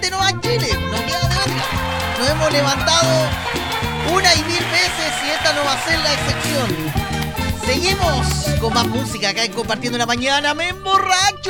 adelante nomás Chile, no queda de otra. Nos hemos levantado una y 1000 veces y esta no va a ser la excepción. Seguimos con más música acá en Compartiendo la Mañana. ¡Me emborracho!